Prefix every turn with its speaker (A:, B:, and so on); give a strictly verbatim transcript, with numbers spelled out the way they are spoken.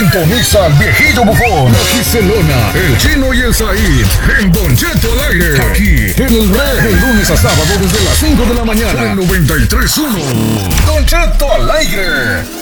A: Sintoniza al viejillo bufón, la Giselona, el Chino y el Said en Don Cheto al aire. Aquí en el Red, de lunes a sábado desde las cinco de la mañana. En noventa y tres punto uno. Don Cheto al aire.